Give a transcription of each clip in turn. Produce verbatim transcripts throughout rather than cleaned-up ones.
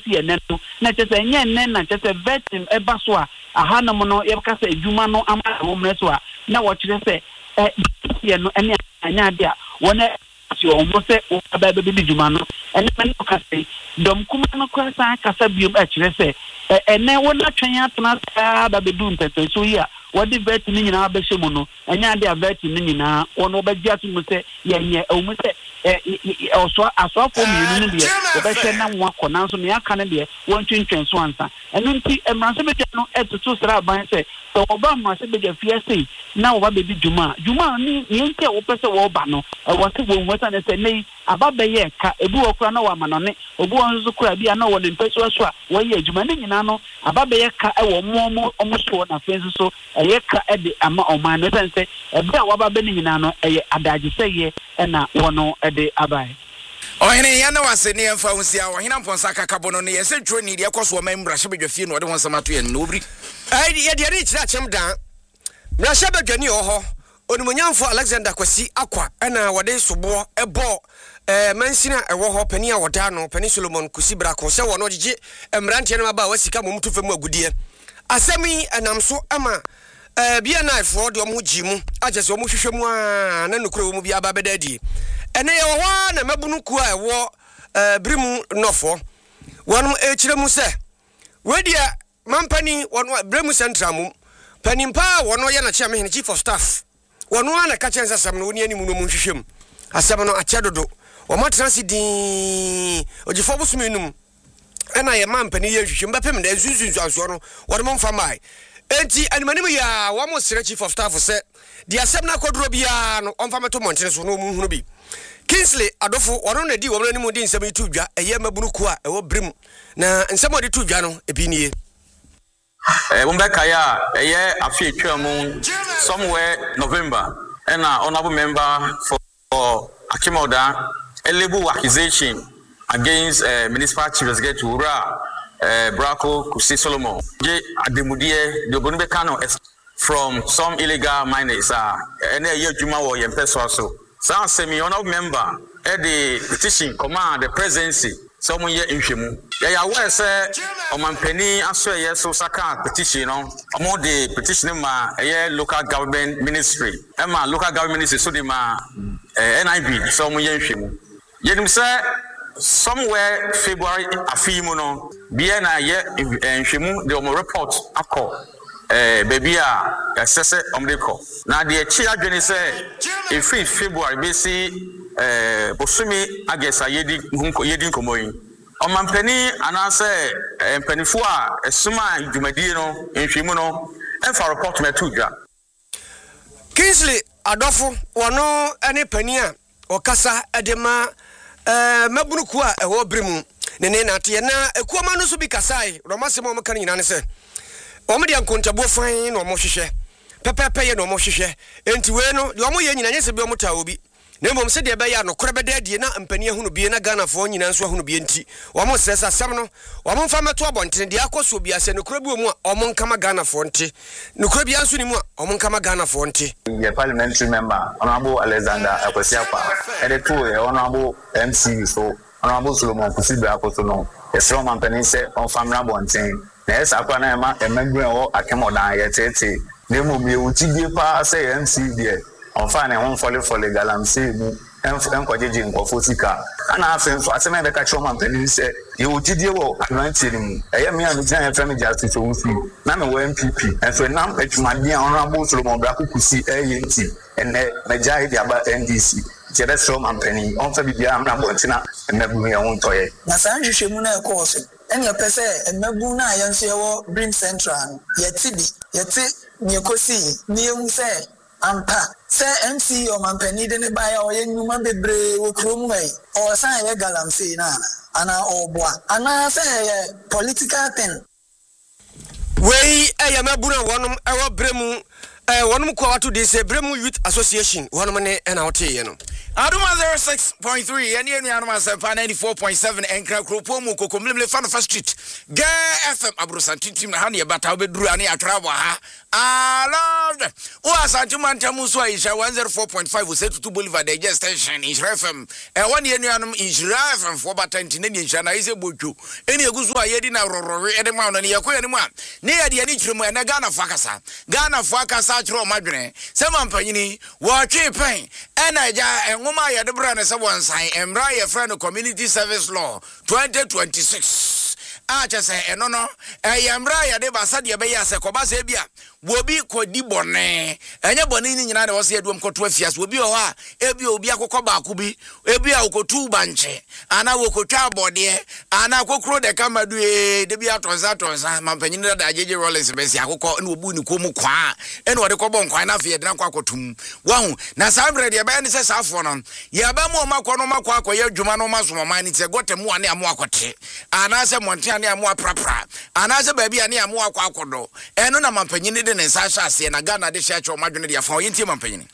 si ene no na chese enye ene na chese vetting eba so a aha no no ye ka se adwuma no ama ho mre so a na wo kire se eh ye no ene anya de a wona si o mo se o aba be bi dwuma no ene me no ka se dom kuma no kwa sa ka sa biom a kire se ene wona twen atena sa ba be du ntete so yi a wodi vet ni nyina ba hye mu no enya de vet ni nyina wono ba gia to mu se ye nye o mu se o so aso fo mi ni de o ba hye na nwa kona so ne aka ne de won twentwen so ansa eno nti emranse be no etutu sra ban se so oba ma se be de fie sei na oba be bi djuma djuma ni ni nke wo pese wo ba no wo se wo nwata ne se nei aba be ye ka ebu wo kura na wa ma no ne obu won zo kura bia na wo ne mpeso so a wo ye djuma ne nyina no aba be ye ka e wo mo mo omo so na fensu so ye ka e de ama oman no sense e bia wo aba be ne nyina no e adaje se ye e na wono e de abai ohene ya na wase ne emfa hunsia ohena mponsa kakabo no ne yese tro ni de ekoso ma mbrahye bedwafie no de won samato ye no obri ai ye de ri kira chem dan mbrahye bedwani oho onimonyamfo Alexander Kwasi akwa na wode sobo ebo eh mansina ewo ho pani a woda no pani Solomon Kusi Brako se wono gige emrantie na ba wasika momto famu agudie asemi enamso ama eh bia naifo de omo gimu agese omo hwehwemu a na nokro omo bia ba bedadi ene ye wo na mabunu ku a ewo eh brimu nofo wonu echiremu se wedia mampani wonu brimu central mu panimpa wono ye na chairman chief of staff wonu ana ka chensa sam no oni animu no mu hwehwem asem no achedodo o matrasi din ogifo busumenum ena ye mampani ye hwehwem bapem da nsunsunsu aso no wonu mfa mai enti animanim ya wo mo sere chief of staff se di asem na kodro bia no omfa meto montene so no mu hunu bi Kingsley adofo wonu na di wo mo animu di nsem itu dwa eye mabunu ku a ewo brem na nsem odi tu dwa no ebi nie eh Bumbeka ya eye afi twam somewhere November and uh, honorable member for, for Akimoda a label accusation against uh, municipal chief executive Ura uh, Brako Kusi Solomon je ademudie de Bumbeka no from some illegal miners uh and a juma wo yempeso so some semi honorable member at the petition command the presidency someone ye nhwemu ya ya we say omanpani aso ye so saka petition no among the petition ma ye local government ministry e ma local government ministry so the ma N I B someone ye nhwemu ye nim say somewhere February afimu no bia na ye nhwemu the omo report akọ eh baby a sese omdeko na the chi adwene say if February be see eh bosumi agesa yedi hunko yedi nkomoyin omampani anase empanifo a esuma dwumadi no nhwemu no emfa report metu dwa Kingsley adofo wono ene pani a okasa edema eh mabunuku a ewo bremu ne ne nate na ekuoma no so bi kasai romasem o maka nyina ne se omo de ankontabo fan no mo hwehwe pepepe ye no mo hwehwe enti we no de omo ye nyina nyese bi omo ta obi na mbom se de be ya no korebeda die na mpani ahunu bie na Ghana fo nyina nso ahunu bie nti omo sesa sam no omo mfa meto abonten de akoso bia se no korebi omu a omo nkama Ghana fo nti no korebi anso ni mu a omo nkama Ghana fo nti ye parliamentary member honorable Alexander Kwasi Akwa ede to ye honorable M C so honorable Solomon Kusi Brako so no esro mampani se on famra bonten na esa akwa na ema emagre o Akimoda ye tete na mu me utidie pa se M C de on fa na hon fole fole galamse mu enkojeje nkofo sika ana afen so aseme be ka choma mpani se ye utidie wo anantie mu eye me anu jan efem justice onfi na me wo M P P enso nam adwumade a honorable Solomon Brako Kusi eye nti ene meja de aba N D C jere so mampani on fa bibia amna bontina emebu ye won toye na san hwehwemu na ekoso ene pese emebu na ayenso ye wo Brim Central yeti bi yeti nyekosi niemu se ampa se M C o mampani de ne baya o ye nyuma bebre wo krom mai o san ye galamse na ana obwa ana se ye political thing we eye mebu na wonum ewo bremu eh wonum ko watu de se Bremu Youth Association wonum ne na wote ye no Aduma zero six point three and yen Aduma seven ninety-four point seven enkra kropomu kokomlemle fan first street ga F M abrosantin tim na ha ne bata obeduru ane atrabo ha I love that. Oh, Santuman Tamuso is one zero four point five. We say to Boulevard, the station is F M. And one year is F M for about twenty nine. Shana is a butu. Any Guzua Yedina Roro, Edemon, and Yako and one. Near the Anitrum and Ghana Fakasa. Ghana Fakasa, Tro Madre. Saman Panini, watch a pain. And I and Womaya the brand as one sign, and Raya friend of community service law twenty twenty-six. Ah, just say, and no, no, I am Raya de Basadia Bayasa, Cobasebia, Wobi Kodi Bonne, and your Bonini and I was here to Cotuafias, will be a Ebio Biacoba Kubi, Ebia Cotu Banche, and I will go body, and I will crow the camera, the Beatos, Mampanina, the J J Rollins, Bessiaco, and Ubuni Kumu Qua, and what the Cobon Quinafi, Nanquacotum. Wow, Nasabre, the band is a saffron. Yabamo Macono Maquaco, Jumano Masuma, it's a gotem one near Moacote, and as a Montana more prapra, and as a baby, and near Moacodo, and no Mampanini. Sasha say na Ghana de church o madwene de afon yenti mampanyini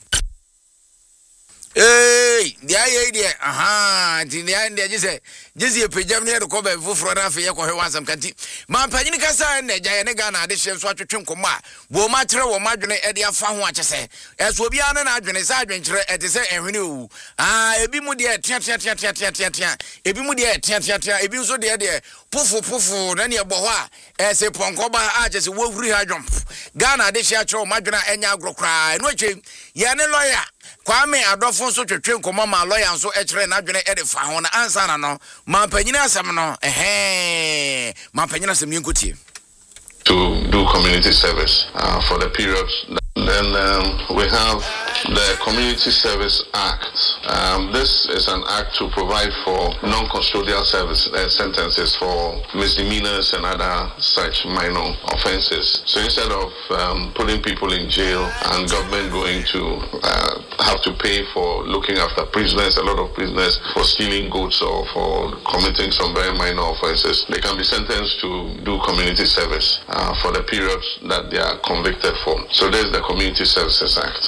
eh dia ye dia aha ti dia dia je say jesi epejam ne ko be fufuro na afi ye ko hwansam kanti mampanyini kasa na gya ne Ghana de hye so atwetwe nkomo a bo ma kire wo madwene e de afa ho akese eso obi ana na adwene sa adwenkire e te se ehwene owu ah ebi mu de tia tia tia tia tia tia ebi mu de tia tia tia ebi nso de de pufu pufu na ne bo ho a e se ponkoba a akese wo huri ha jump Ghana de hye kire wo madwene enya agrokra no atwe ye ne lawyer Kwame Adolfo so twetwe nkomo ma lawyer nso e kire na adwene e de fa ho na ansa na no mampanyini asem no eh mampanyini asem yenkotie to do community service uh, for the period. Then um, we have the Community Service Act. Um, this is an act to provide for non-custodial service uh, sentences for misdemeanors and other such minor offenses. So instead of um, putting people in jail and government going to uh, have to pay for looking after prisoners, a lot of prisoners for stealing goods or for committing some very minor offenses, they can be sentenced to do community service uh, for the period that they are convicted for. So there's the Community Services Act.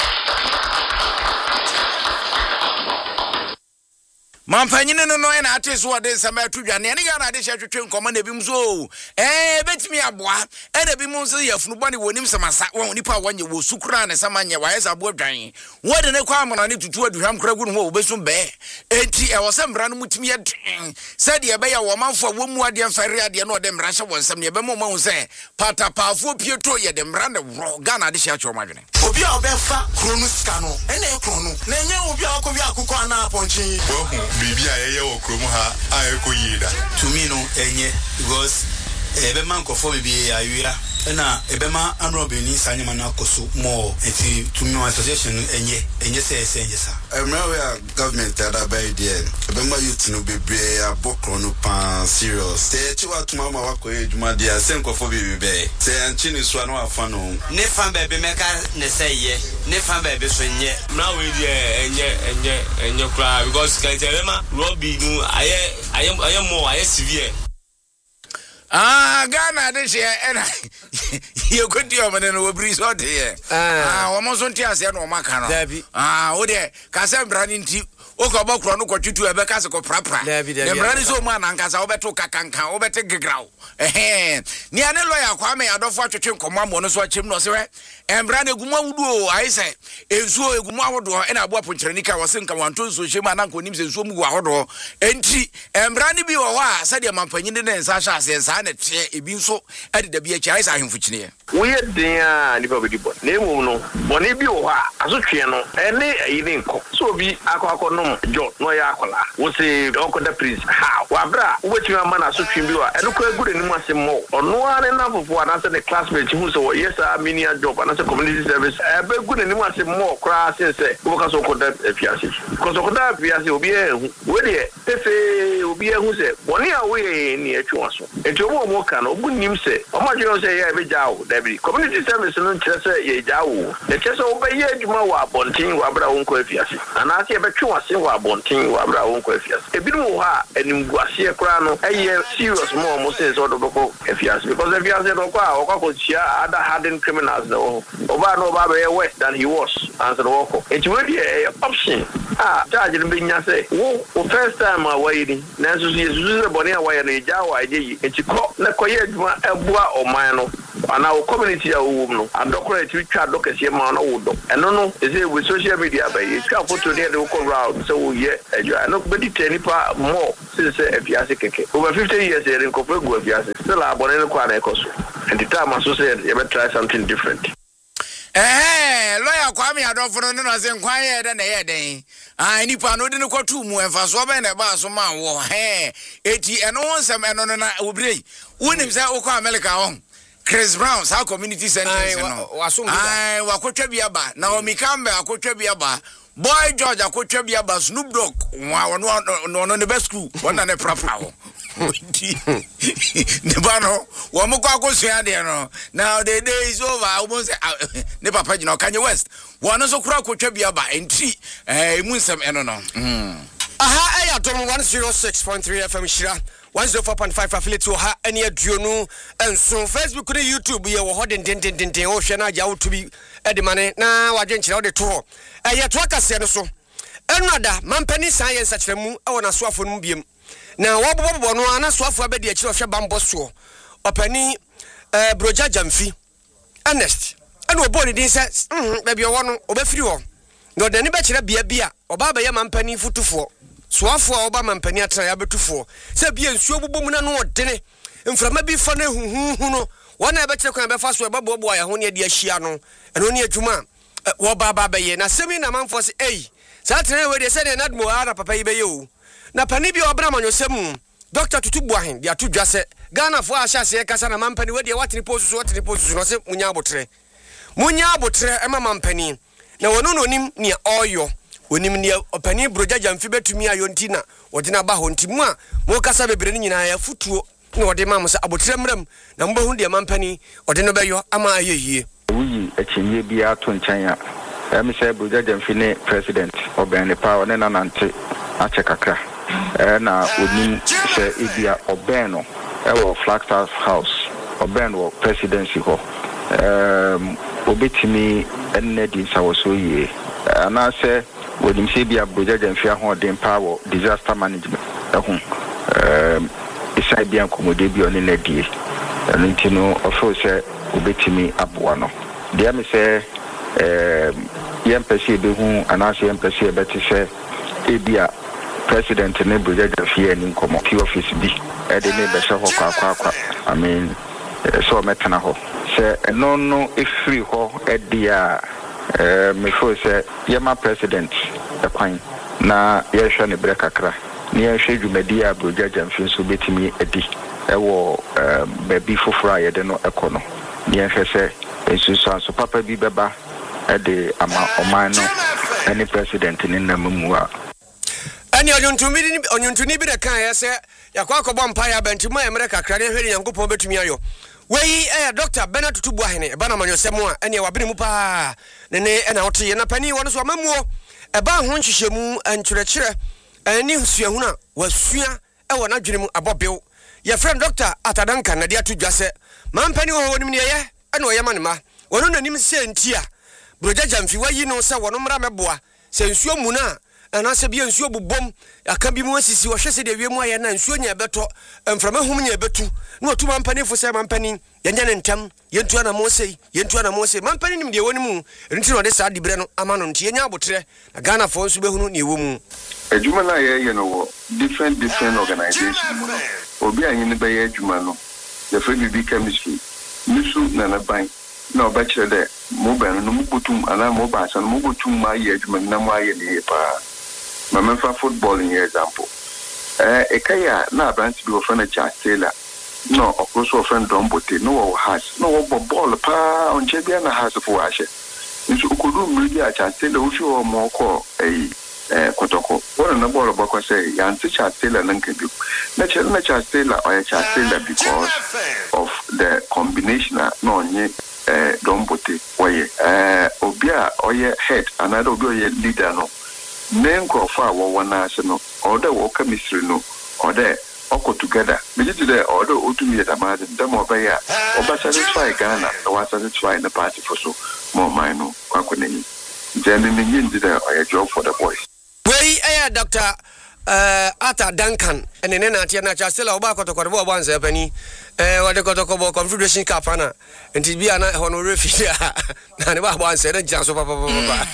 Mampanyini no no na ateso ode sama tudwane ne ga na ade hye twetwe nkomo na bim so eh betimi aboa e na bim so yafunu bone wonim samasa won nipa wanye wo sukura ne samanye wa yesa abo dwan wode ne kwa amona ne tutu aduham kra gu no ho obesu be enti e wo sembra no mutimi yeden said ye be ya wo manfo wo mu ade mfare ade no ode mra hye wonsam ne be mo ma hu se patapafo pieto ye de mra ne wro ga na ade hye atwo madwene obi a obefa kronu ska no ene kronu na enye obi a akobia akukọ na aponchi Bibi ayeye okromu ha ayeko yida to me no enye because ebe man ko for bibi ayira na ebe ma anro be ni sanyama na koso more enti to me association enye enye say enye sa emra government ada by there ebe ma youth no bebre abokro no pan serious te chi wa tuma ma wa ko eduma dia senko for bibi be te anchi ni so na afa no ne fan bebe meka ne say ye ne fan bebe so nye now we there enye enye enye kra because kantelema robi no aye aye aye more aye severe. Ah, Ghana this year, and you could do a no breeze out here. Ah, almost on tears and no macano. Ah, oh, there, Cassam Brandin tea. Oko bokro no kwachutu ebe ka se ko prapra the brand so man ankasa obeto kakanka obete gegraw eh ni ane lawyer Kwame Adolfo atwetwe nkomo mo no so achem no se we embra na gumu awudu o ai se ensuo egumu ahodo e na abo aponkyernika wo se nka wanto so hye ma na nko nim se ensuo mu ahodo enti embra ni bi wo ho a se de mampanyini ne nsa hya ase nsa na tie ebi nso ade da bi achi ai sa ahemfu kyine wo ye den a ni ba bi bo na emu no bo ne bi wo ho a asotwe no ene yin nko so bi akọ no jo no ya akola wo se okoda prince ha wa bra wo betumi amana so twin bi wa eno ko agure ni mu ase mo ono are na fofo ana se the classmate hu so yes a mania job ana se community service e be agure ni mu ase mo kra se se wo ka so okoda afiase ko so okoda afiase obi e hu wo de tefe obi e hu se boni a wo ye ni atwa so enti obo mo ka no obu nim se o ma jeno se ye be jawo da bi community service no kire se ye jawo e kire se wo be ye adwuma wa bontin wa bra wo ko afiase ana se be twa se wa bontin wa bra won ko afias ebiru ha animguase kra no eye serious more mo say so do ko afias because afias do ko a ko ko chia other hardened criminals no oba no oba be worse than he was answer wo ko it will be a option ah charge no be nya say wo first time a wayini na so yesu ze boni a waye no ja wa je yi enti ko na ko ye aduma ebua o man no ana wo community a wo no adokora ti twa adokese ma na wo do eno no ese we social media ba ye twa photo dey dey go round so wo ye ejo ano be di tenipa more since afiase keke over fifty years here in kopo go afiase still abone no kwa na ekoso and the time aso say you better try something different. Eh, lawyer Kwame Adofo no na se nkwan ye de na ye den. Ah, nipa no de ne kwatu mu emfa so be na ba so ma wo. Eh, eti eno wonsem eno no na obrei. Wonim say wo kwa America hon. Chris Brown sa community center no. Ai, wa kwatwa bia ba. Na Omi Campbell akwatwa bia ba. Boy George akwatwa bia ba. Snoop Dogg wa no no ne best school. Wona ne proper ho. Nebano, wa mo kwa kosua de no. Now the day is over. Almost ne papa gina Kanye West. Wa no so kura kwatwa bia ba enti eh mu nsem eno no. Mm. Aha eya dom one oh six point three F M Shira. one oh four point five affiliate ha ene aduonu enso Facebook ne YouTube ye wo hodin din din din din o hwe na ja wo tubi edimane na wadwen kire wo de to ho. Eh to akase no so. Enwada mampani science akyeremu e wona so afo no biem. Na wabobobo no ana so afo abedi akire ohwe bambo so. Opani eh Broja Jamfi Ernest ene obo ni din se mhm ba bi owo no obafiri ho. No de ne be kire bia bia oba ba ye mampani futufo. So afo a oba mampani atra ya betufo. Se bia nsuo bobom na no odene. Mframa bi fa na huhuhu no. Wona e be kire kwan be fa so e babobo ya ho ne de ahia no. Eno ne adwuma wo ba ba ba ye na semi na manfo se ei. Sa tene we de se ne nadmo ara papa yi be ye o. Na pani bi obra manyosem Doctor Tutu Buahin dia to dwase Ghana fo ahyase kasa na mampani we de watini post so watini post so no se munya abotre munya abotre ema mampani na wono no nim ne oyo wonim ne opani Broja Jamfi betumi ayo ntina wodina ba ho ntimu a mo kasa bebre ni nyina ya futuo na wode mam se abotre mram na mbahu de mampani wode no beyo ama ayeyie wuyi achinye bia to nkyanya em se Broja Jamfi ne president oben ne power ne nanante achekakra na onim se ibia obeno ewo Flagstaff House obeno presidency ho um obetimi enne di sawoso ye na se wonim se bia Broja Jamfi ho den power disaster management ehun um isa bia komode bi oni na die ntino ofo se obetimi aboa no de am se um yempese behu anase yempese beti se ebia President ne Broja Jamfi ani nkomo ki office bi e de ne be se ho kwa kwa kwa I mean so metana ho se eno no efiri ho e dia eh me fo se yema president e kwan na ye hwe ne bre kakra ne ye hwe dwumadi a Broja Jamfi so betimi edi e wo ba bi foforo a ye de no ekono ne ye hwe se ensusu so papa bi beba e de ama oman no any president ni namu a ani onyontumi ni onyontuni bi de kan ya se yakwa akobọ mpa ya bantimu ya mere kakra ne hwere Nyankopon betumi ayo wei eh Doctor Bernard Tutu Buahin e ba na manyosem a ene wabene mu pa ne ne na wote ye na pani wono so amamuo e ba ho nhyehyemu ankyerɛkyerɛ ani husuahuna wasua e wona dwenemu abobew ye friend Doctor Atadanka na de atudwase mampani wo wonim ne ye ene oyema ne ma wono nanim se ntia Broja Jamfi wayi no se wono mra meboa se nsuo mu na ana se bia nsuo bobom aka bi mu asisi wo hwese de wiemu aye na nsuo nya beto mframa hum nya betu na otu mampani fo se mampani yenya ne ntam yentu ana mo sei yentu ana mo sei mampani nim de wonimu nti no de sa dibre no ama no nti yenya abotre na Ghana fo nso behunu ne ewomu adwuma na ye ye no wo different different organizations obi anyi ne be ye adwuma no the free B chemistry nisu na na ban na obakire de mo ban no mo botum ana mo ba san mo botum ma ye adwuma na mo aye ne pa Mama for football in example. Eh, ekaya na branch bi ofana Charles Taylor. No, also ofana Dombote. No has. No ball pa on chebia na has for ashe. Nso okudu mmiri a Charles Taylor wo fi o mo ko eh eh kotoko. Wona na ball ba ko say yanti Charles Taylor nan kebi. Na Charles na Charles Taylor or Charles Taylor because of the combination no onye eh Dombote oye eh obia oye head another obi oye leader no. Nengo fa wo wana se no order wo chemistry no order oko together me just there order otumi da ma dem oba ya oba satisfy Ghana o satisfy the party for so more mine kwako nani then me nyi there o job for the boys we eh Doctor eh ata Duncan ene ne na tie na cha stela oba kotokoro bo bo anse pani eh wade kotokoro confederation cup na enti bia na hono refi na ne ba bo anse na jia so papa papa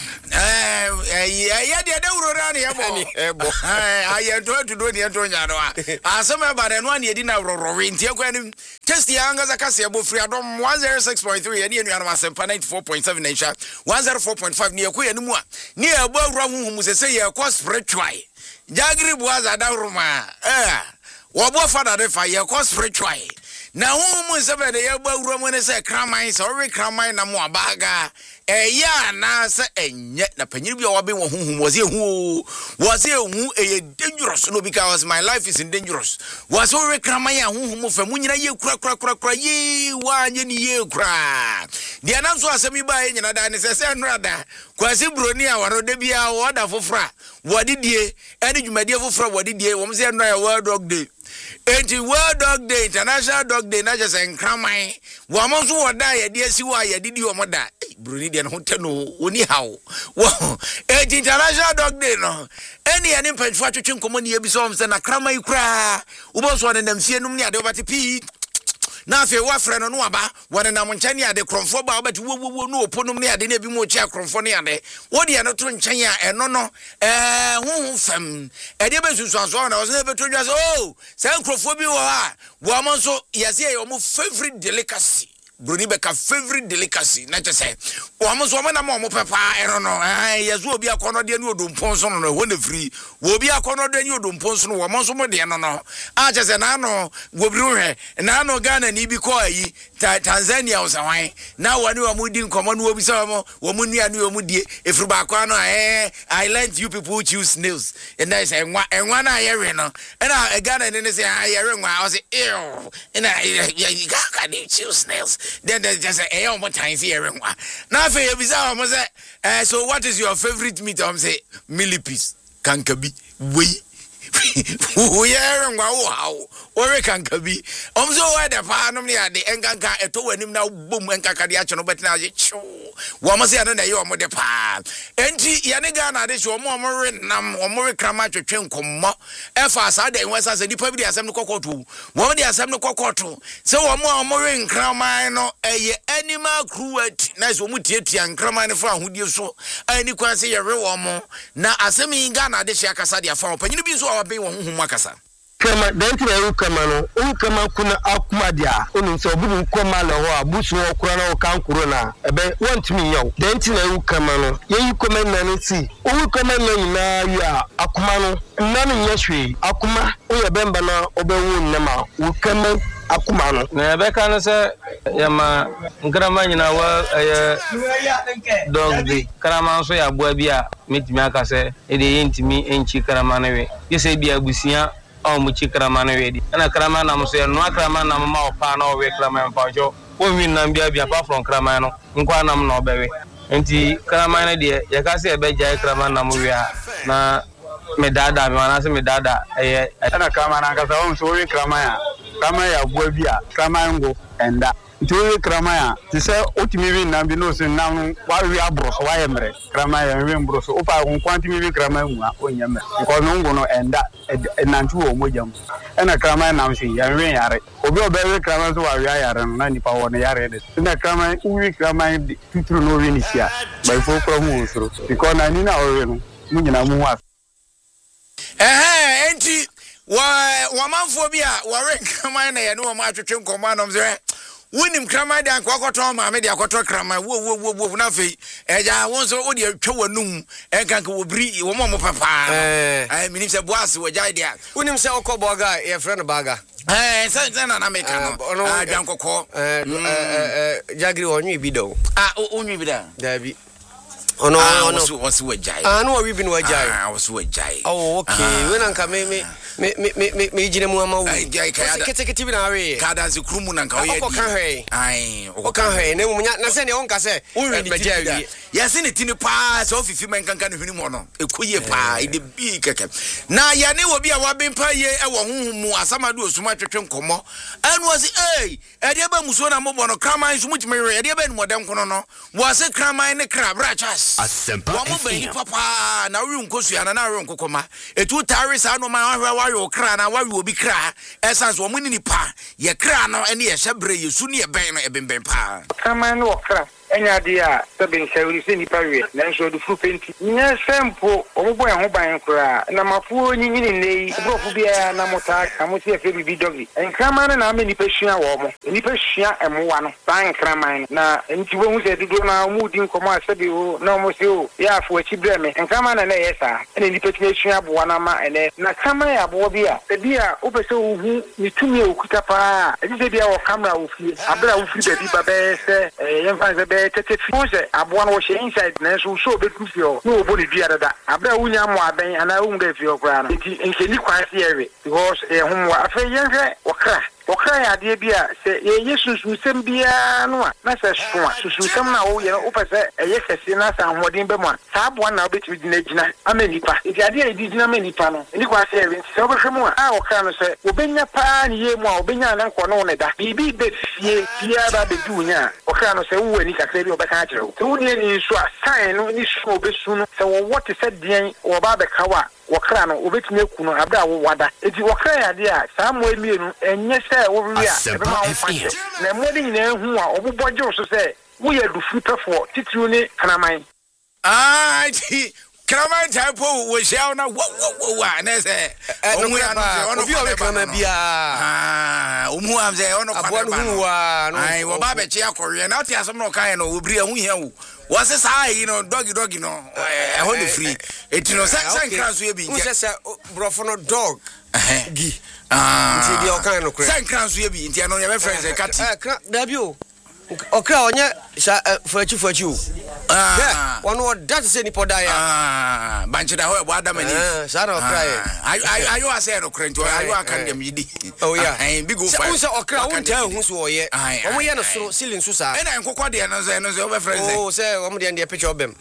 eh ya de de uro na ne ebo eh aye to to do ne to nya no a asema ba de no na edi na roro enti akwa ni test ya anga zakase ebo free adom one oh six point three ene enu anama sempa ninety-four point seven nensha one oh four point five ne yakwa ya mu a ne ebo awura huhum sese ye kwa spiritual Jagri Boaza Daruma, eh, Wabo Father de Fire, cause spiritual. Now, whom is ever the elbow room when they say cramines or recramine na Muabaga, eh, ya, Nasa, and yet the Penibio Wabi who was here who was here who a dangerous, no, because my life is in dangerous. Was all recramaya who move from Munina, you crack, crack, crack, crack, ye, one ye crack. The announcer was a me by in a dinosaur and rather, Quasi Brunia or Debia, water for fra. What did ye? Any you my dear for what did ye? One say a word dog day. Ain't it World Dog Day, International Dog Day, not just in Cramine. One month or die, dear see why I did you, mother. Brunidian Hotel, no, how. Well, ain't International Dog Day, no. Any an impench for to chink common year besoms and a crammy cry. Ubos one and them see no near the Vati. Now, if you were friend on Waba, one and Amonchania, the Cronfoba, but you will no Ponumia, the Nebi Mocha Cronfonia. What do you not to Chania and no no, eh, whom fem, and the best was on, I was never to just, oh, San Crophobia, Wamonso, yes, your most favorite delicacy. Brunibeka favorite delicacy, not to say, almost woman a mom, papa, I don't know, I as will be a corner, then you don't ponson on a one free, will be a corner, then you don't ponson, or most of my dear, no, I just an anno, will brew her, and I know Ghana and Ibikoi, Tanzania was away. Now I knew a mooding common will be some woman near New Moody, if Rubacano, eh, I learned you people choose snails, and I say, and one I hear, and I got it, and they say, I hear, I was ill, and I can't choose snails. Then there's just a air more times here. Now, for your bizarre, uh, so what is your favorite meat? I'm say millipede, kankabi, we. We are wow, or a kankabi. I'm so at the panum near the Enganka, a two and him now boom and Kakadiacho, but now you show. One must say, I don't know you are more the pan. And Yanagana, this your more nam or more cramacho chenko. F as I did was as a deep of some cocotu. One day, some cocotu. So a more more in cramino, a animal cruelty, nice womuti and cramine from who you so. And you can say a real more. Now, as a me in Ghana, this Yakasadia farm, and you be so. Makasa kama denti na yu kama no un kama kuna akuma dia unu so bu nkoma le ho abusu okura na okan kuro na ebe want me yo denti na yu kama no ye yu kama na no si un kama na nyina yu akuma no na no nyehwe akuma o ye bemba na obewu nnema u kama akuma no na ebe kan se yama nkrama nyina wa eh dog day krama so ya boa bia metimi aka se e de yentimi enchi krama na we yese bia busia o mu chi krama na we di na krama na mo se no krama na ma o pa na o we krama pa jo o wi na bia bia pa from krama no nkwa na mo na obewe enti krama na de ya ka se e be jai krama na mo we na me dada me wana se me dada eh na krama na ka sa o so we krama ya krama ya boa bia krama ngo enda Joey Kramaya, to say, Otimi Nambinos and now while we are bros, why am I? Kramaya and Wimbros, Opa, on quantity Kramaya, on Yam, because no one and that and Nantu or Mojam. And a Kramaya Namsi, and we are Obo Berry Kramas while we are and ninety power on the yard. And a Kramaya, we Kramaya to through no Vinicia by four promos because I need our Munina. Eh, Auntie, why, one month for me, Warren Kramaya, and no matter to command of there. Winim krama de akwakoto ma me de akoto krama wo wo wo na fei eja won so wo de twa wanum enka ka wo bri wo mo papa eh ai minim se boas wo jai dia winim se okobo ga e friend baga eh se se na na me ka no ah jankoko eh eh jagri onyu bi do ah onyu bi da da bi ono ono wo so wo jai ah no wi bi no jai ah wo so jai oh okay we na nka me me me me me me jine mu ama wo ai jai ka ada kete kete bi na we ka da se krumu na nka wo ye di ai o ka hwe na mu nya na se ne on ka se beja wi ya se ne tini pa so fifi men kanka ne hwini mo no ekoye pa ide bi keke na ya ne wo bi a wa ben pa ye e wo honhom mu asamado osuma twetwe nkomo anu wasi eh e de ba muso na mo bo no kraman so mutime we e de ba ni modem kono no wo se kraman ne kra brachas Asempa wo mo ba ni papa na wi nkosu ya na na wi nkokoma etu tare sa no ma ahwa wa yo kra na wa wi obi kra essence wo mo ni nipa ye kra no ene ye hyebre yesu ne ye ben no e ben ben pa kraman no kra enya dia sabin shawri se nipa we na nso do fu penti nya sempo obobo en ho ban kra na mafuo nyinyini nei obofu bia na mota ka mo se fe bibi dogi en kraman na me nipa hia wo mo nipa hia emowa no ban kraman na enti wo hu se dudu na mu di nkomo asabi wo na mo se o ya afu achi breme en kraman na na yesa ene nipa tine hia bo na ma ene na kraman ya bo bia e bia obese wo hu ni tumi okuta pa e se bia wo camera wo fie abra wo fie bebi ba be se e yemfa se tete fuse aboa no she inside na so so betu fio no obo ni bia dada abra wunya mo aben ana wu nda fio kra no nti nkeni kwan se ewe because e homwa afa yenhwe okra okra ya de bia se ye yesusu sem bia no a na se so a susu sem na wo ye no opese eye kese na sa hodin be mo sa aboa na obetumi dina gina amenipa nti ade e di gina amenipa no ni kwa se ewe nti se obehwe mo a okra no se obenya pa ni ye mo a obenya na nko no ne da bibi be fie bia ba be du nya okra no se wo ni kakra bi obeka akere wo ni ni so a sign no ni so obesu no se wo what se den wo ba be kawa wakra no obetumi akuno abda wo wada enti wakra ya de a saamo emienu enye se wo wi a ebe ma wo fate na modi nyina ehu a obobogye so se wo ye dufu pefo titiru ni kanaman ah ti kraman type wo shao na wo wo wo na se omu ya no obi o be kraman bia ah omu am se ono kwa ba no ai wo ba be che akowe na oti asom no kan no obri ahu hia wo wase sai you know doggy doggy no eh hold free it no say say kran so e bi nje say brofo no dog gi ah nti bi o kan no kre say kran so e bi nti no ye be friends e kati eh kran da bi o okra onye fachi fachi o ah one word that say ni poda ya ah banche da ho e bo adamani eh sa na okra ye ayo ayo ase no kre nti ayo akan dem yidi oh yeah eh big go fight so say okra won ta hu so oye omo ye no so ceiling so sa e na nkokọ de no so no so be friends oh say omo de de picture obem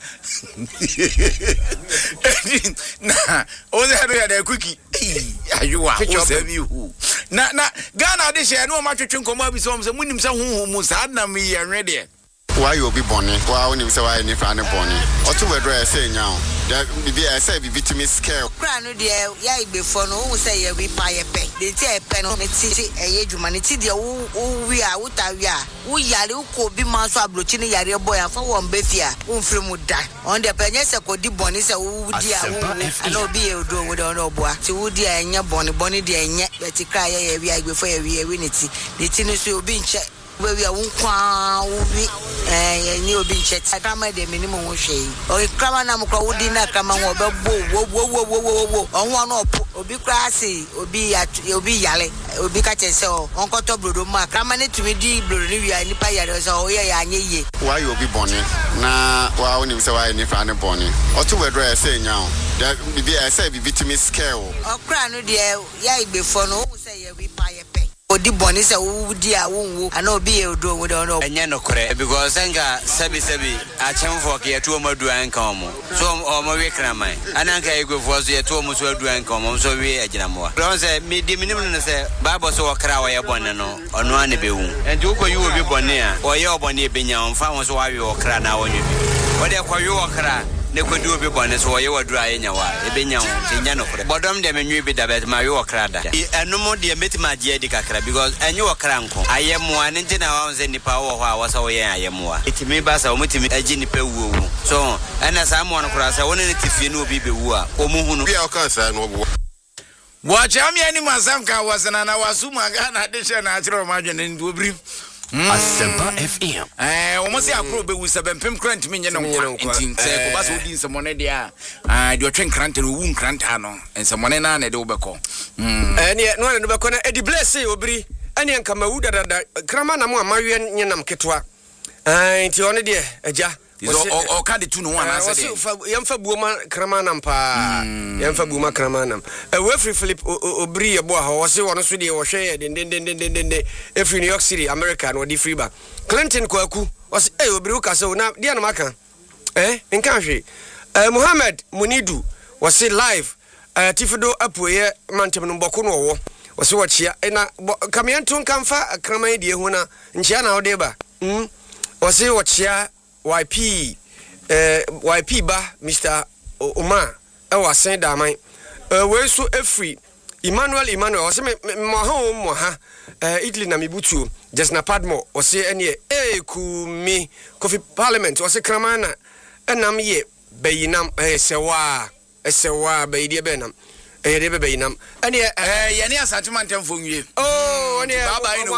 na o ze do ya da kuki ayo wa o se bi hu na na Ghana de she no ma twetwe nkomo abi so mo munim se hu mu sa na me ye rede why you be bonny why onim se why ni fa ne bonny oto wedro e se nya o bibi e se bibi timi scale kra no de ya igbefo no hu se ye wi pa ye pe de ti e pe no me ti eye dwuma ne ti de wo wi a wo ta wi a wo yare ko bi man so abrochi ne yare boy afa wo mbe fia wo mfiri mu da on de pe nye se ko di bonny se wo di a wo ana obi e odo wo de on oboa ti wo di a nya bonny bonny de enye be ti kra ye ye wi a igbefo ye wi ye wi ne ti de ti ne so obi nche we are one kwa we eh ni obi nche kama de minimum wo hwe o kama na mkwa wodi na kama wo be wo wo wo wo wo wo onwo na opo obi kra se obi obi yale obi ka che se o onkoto brodo ma kama ne tumi di brodo ni wi nipa yale se o ye ya anye ye why you be bonny na wa onim se why ni fa ne bonny oto wedro e se nya o bibi e se bibi timi scale o kra no de ya igbefo no wo se ye wi pa ye pe odi boni se wo di a wo wo ana obi e odo wo do no enye no kore because enga sabi sabi a chemfo ke yetu omadu anka omo so omo we kraman ananka egwefo so yetu omo so adu anka omo so we agina moa don se me di minim no se bible so okra wa ye bonni no ono ane be wu enti wo ko yu obi bonni a o ye obonni e benya onfa won so wa we okra na wonwe bi wo de kwa yu okra ne ko du obi bonni so ye wadu ayenya wa e benya won tinya no kore bodom de menwi bi da bet ma yu okra da enum de metima je di kakra because enye okra nko ayemo ane ntina wa nze nipa wo ho a wasa wo ye ayemo a etimi ba sa omutimi agi nipa wuwu so ena sa mo no kora sa woni ne tifie ne obi be wu a omuhunu bia o kan sa no obo wa jami ani masam ka wasana na wasuma Ghana de she na atiro ma dwene ndi obri Asempa F M eh o mo se akro be wu seven pem krant me nye no kwa ntin se ko ba so di nsemone de a ah de otwen krant no wu kranta no nsemone na na de wo beko mm eh ne no ne beko na edi bless obri ane nka mawu dada krama na mo amawe nye nam ketwa eh nti one de agya o ka de tu no wana say de yemfa buoma kramanam pa yemfa buoma kramanam e we free Philip obri ye bo ha wo se wono so de wo hwe den den den den den every New York City America no di free ba Clinton kwaku wo se eh obri ka se na dia na maka eh nka hwe eh Mohammed Munidu wo se live eh tifido apoye mantem no boko no wo wo se wo chia na kamianto nkamfa kraman die hu na nchia na wo de ba mm wo se wo chia Y P eh Y P ba Mister Omar e wa sen da man eh we so efri Emmanuel Emmanuel o se me mo ha mo ha eh Italy na mibutu just na padmo o se ene e ku mi coffee parliament o se kramana enam ye beyinam eh sewa sewa beyide benam eh de beyinam ene eh ye ne asante mantemfo nwie oh ene baba ino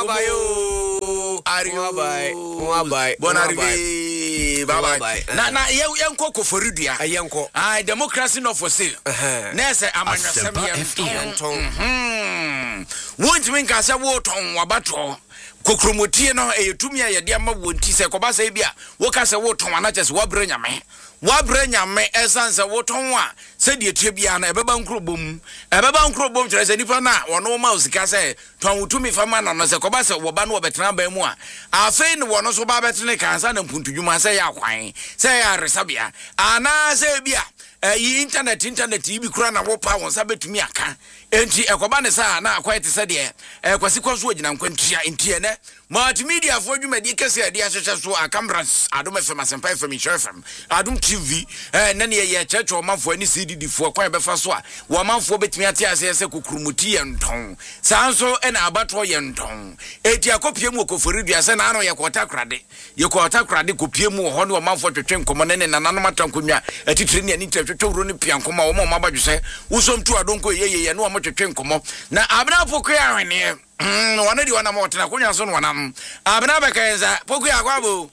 wo ari bye bye bon arrivé baba na na ye yenko ko forudua yenko ah democracy no for sale na say amanyasem ye ton mhm won't mean ka say wo ton wabato kokromotie no eyetumi ayede ama wonti say koba say bia wo ka say wo ton anachese wo bra nyame wo bra nyame esanse wo ton a say die tie bia na ebeba nkrobom ebeba nkrobom kire say nipa na wono ma usika say ton wotumi fama na no say koba say wo ba no obetena ba mu a afei ne wono so ba betene kansa na mpuntudwuma say ya kwan say ya resabia ana say bia eh internet internet ibi kura na wo pa won sa betumi aka enti ekoba ne sa na akwa ete se de eh kwasi kwaso agina nkwantua enti ene multimedia fo dwumadi kese ade ahyehyɛ so cameras adom F M Asempa F M F M adom T V eh na ne ye church o manfo ani C D D fo kwan be fa so a wo manfo betumi ate ase se kokrumuti ye nton sanso e na abato ye nton eti akopie mu okoforidua se na ano ye kwota krade ye kwota krade kopie mu ho ne wo manfo twetwe nkomo ne ne nananom atankonwa atitire ne ani twetwe wuro ne piankoma wo ma badwo se usom tu adonko ye ye ye no mo twetwe nkomo na abna poko ya hwene mm wana di wana motena kunya so no wana abna bekenza poko ya kwabo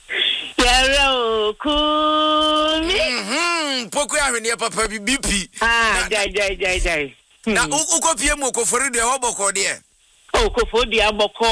yaro kumi mhm poko ya hwene papa bibi ah dai dai dai dai na ukopie mu okofori de hoboko de o kofodi aboko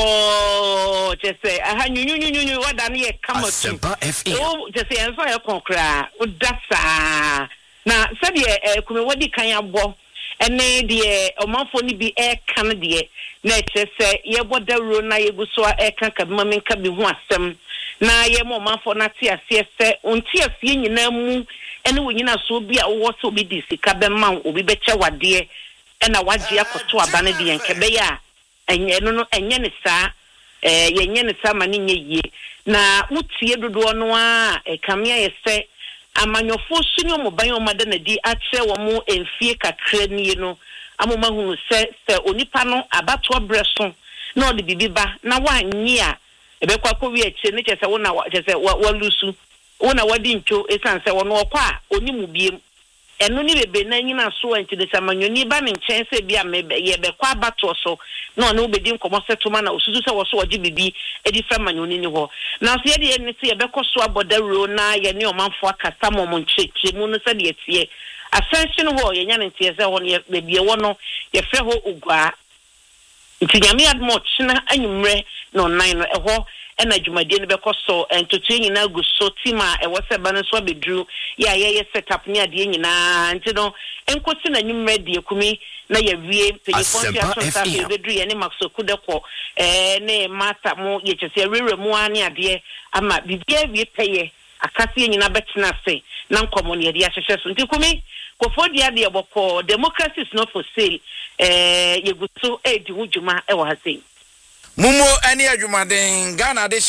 chese aha nyunyunyunyu wada ne ye kama tu o chese enso ye konkra udasa na sabe e kume wadi kan abo ene de omanfo ni bi e kan de na chese ye bodawro na ye guso e kan ka bi mamen ka bi hu asem na ye mo omanfo na ti ase se onti ase nyina mu ene wo nyina so bi a wo so bi di sika be man obi be che wade e na waje akoto abane de yenkebe ya enye no no enye ne sa eh yenye ne sa mani nye ye na utie dodo no a e kamia ye se amanyofo sunyo mo ban o mada na di ache wo mo enfie kakra nie no amoma hu se se onipa no abato breso na odi bibiba na wanyi a ebekwa ko wi eche ne chese wo na chese wa lusu wo na wadi ncho esan se wo no okwa onimu biem eno ni bebe na nyina so anti de samanyoni ba ne nchen se bia mebe ye bekwa abato so na no obedi nkomo setoma na osusu se wo so oje bibi edi fra manyoni ni ho na so ye de ne se ye bekọ so abodaro na ye ne omanfo akasa mo mo ncheche mu no se de etie ascension ho ye nya ne tie se ho ne bebie wo no ye fre ho ogwa nti nyame admo china anyumre no nine no eho ena dwumadie ne bekoso entotu nyina guso tima e wose ba ne so bedru ya ye ye setup ne ade nyina nti no enkosi na nyumre die kumi na ye wie pelifon ya so sa bedru ye ne maxo kudeko eh ne mata mo ye chese rere mu ani ade ama bibia wie peye akase nyina betena se na nkomo ne ade ahyehyɛ so nti kumi kofodi ade boko democracy is not for sale eh ye guso e di hujuma e wa hase Mumo ani adwumaden Ghana de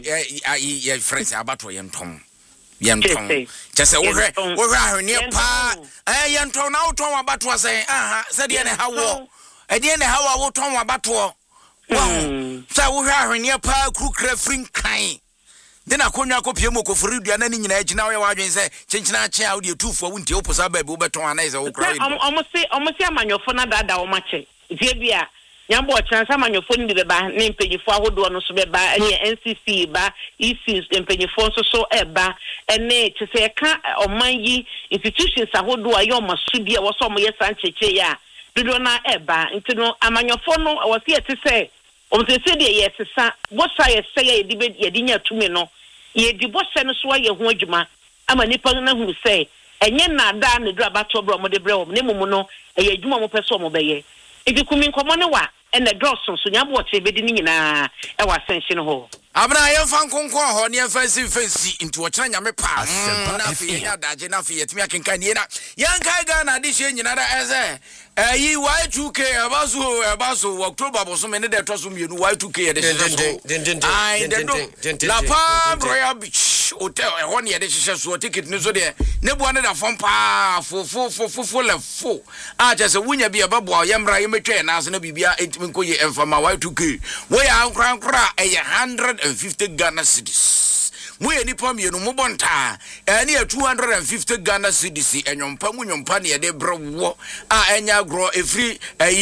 hye ye friends abato ye ntom ye ntom chese wo hwe wo hwe ahwene pa eh ye ntom na wo ton abato asen aha se de ne hawo e de ne hawo wo ton abato wo se wo hwe ahwene pa krukra frin kan de na konwa kopie mo kofori dua na ni nyina agina wo ye wadwen se chenchina ache a wo de tufo wo ntie wo posa ba bi wo beton anaize wo kra omo se omo se amanyofo na dada wo mache die bia nyambo chansa manyofo ni beba ne mpanyifo ahodo no so beba ne N C C ba E C mpanyifo so so eba ene chese ka omanyi institutions ahodo ayo masudi e wo so mo yesa ncheche ya dodo na eba ntino amanyofo no wo se ete se o se se de yesesa wo sa yesa ye di be ye di nya tumi no ye di bose no so ye ho adwuma ama nipa na hu say enye na da na dura bato bro mo de bre wo ne mumu no eye adwuma mo pese mo beye idi kumi nkomo ne wa ene drosso so nya bo che bedi ni nyina e wa senhye no ho abna ye fan konkon ho ne fancy fancy into ochira nyame pa na fi ya daje na fi yetimi akenka ni na yan kai ga na de hye nyina da eze eh Y two K abaso abaso October boso me ne de to so mienu Y two K de hye so ai de do la pa Royal Beach hotel e ho ne de hye so ticket ni so de ne bua ne da fon pa fo fo fo fo le fo a je se wunya bia babo ye mra ye metwe na so na bibia etimi ko ye enfama Y two K we ya nkran nkra e one hundred fifty Ghana cedis. We any pom you no mobonta. Any two hundred fifty Ghana cedis. And yon pamu yon pani de bro wo. Ah, enya grow a free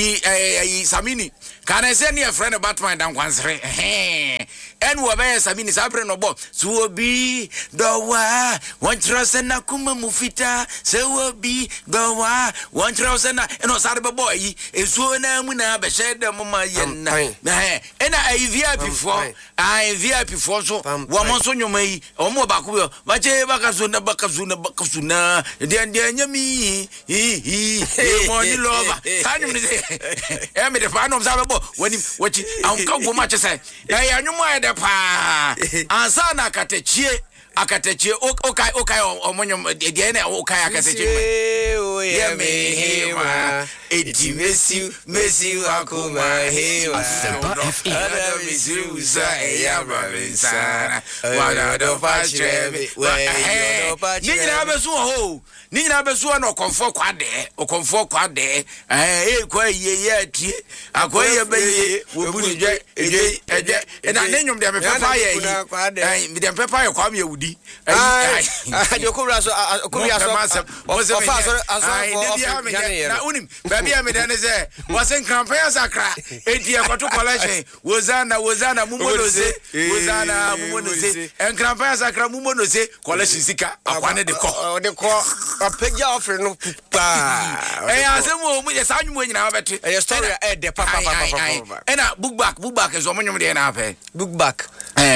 a samini. Can I send you a friend about my down once? And wabaya samini sabre no bo. So be the wa one trust and nakuma mufita. So be the wa one trust and no sarba boy. Is so na muna beshed the mama yen. And I V I P before I V I P before so one month on your may or more back. Bache bakazuna bakazuna bakazuna. Then the enemy he he money lover. Can you say? I made a fan of Zabo when he watching. I'm come much say. I know my pa. Ansana katechie. Akateche okay okay omonyom de ene okay akateche ye me hema edi mesi mesi akuma hema ada misi sa ya balensa wala do pachebe we ni na besu ho ni na besu na okonfo kwade okonfo kwade eh kwa ye ye tie akoye beye wo buni dwe eje eje na nenyum de me papa ye eh me de papa ye kwa me wudi ai ai okura so okura so ofa so aso na unim baby am de ne se wasen campaign sakra enti e kwato collection wozana wozana mumonoze wozana mumonoze en campaign sakra mumonoze collection sika akwane de ko de ko apegya offer no pa eh asemo mu ye sanwum nyina wabete eh story eh de papa papa papa ena book back book back so monyum de na afa book back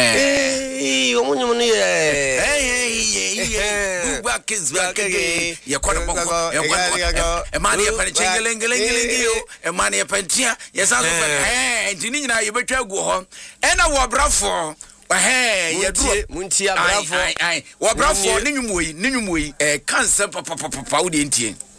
eh omonyum no ye hey hey back is back again ya kwa boko ya kwa e mani ya pani chengelengelengelenge yo e mani ya pantia ya sanso eh ntini nyina ye betwa agu ho e na wo brafo eh ya duro muntia brafo ai ai wo brafo ni nwumoyi ni nwumoyi eh cancer papa papa wo de ntie